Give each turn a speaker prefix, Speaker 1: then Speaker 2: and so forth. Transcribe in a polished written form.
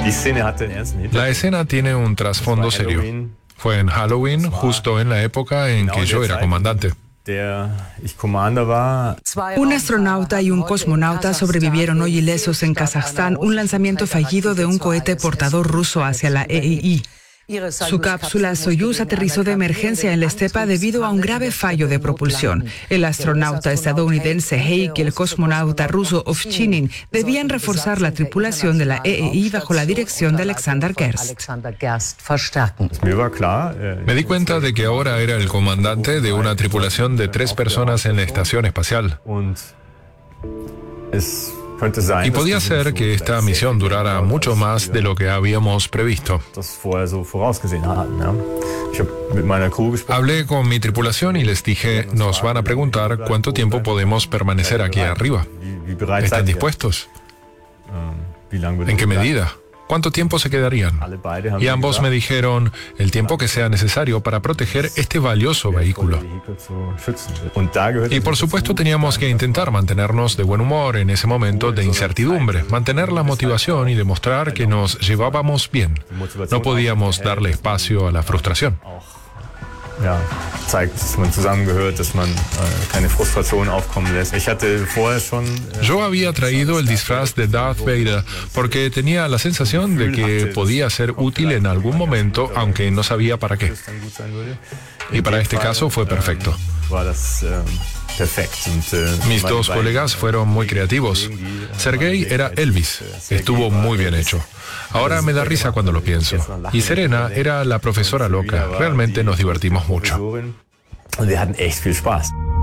Speaker 1: La escena tiene un trasfondo serio. Fue en Halloween, justo en la época en que yo era comandante.
Speaker 2: Un astronauta y un cosmonauta sobrevivieron hoy ilesos en Kazajstán un lanzamiento fallido de un cohete portador ruso hacia la EII. Su cápsula Soyuz aterrizó de emergencia en la estepa debido a un grave fallo de propulsión. El astronauta estadounidense Heik y el cosmonauta ruso Ovchinin debían reforzar la tripulación de la EII bajo la dirección de Alexander Gerst.
Speaker 1: Me di cuenta de que ahora era el comandante de una tripulación de 3 personas en la estación espacial. Y podía ser que esta misión durara mucho más de lo que habíamos previsto. Hablé con mi tripulación y les dije, nos van a preguntar cuánto tiempo podemos permanecer aquí arriba. ¿Están dispuestos? ¿En qué medida? ¿Cuánto tiempo se quedarían? Y ambos me dijeron el tiempo que sea necesario para proteger este valioso vehículo. Y por supuesto teníamos que intentar mantenernos de buen humor en ese momento de incertidumbre, mantener la motivación y demostrar que nos llevábamos bien. No podíamos darle espacio a la frustración. Yo había traído el disfraz de Darth Vader porque tenía la sensación de que podía ser útil en algún momento, aunque no sabía para qué. Y para este caso fue perfecto. Mis 2 colegas fueron muy creativos. Sergei era Elvis. Estuvo muy bien hecho. Ahora me da risa cuando lo pienso. Y Serena era la profesora loca. Realmente nos divertimos mucho.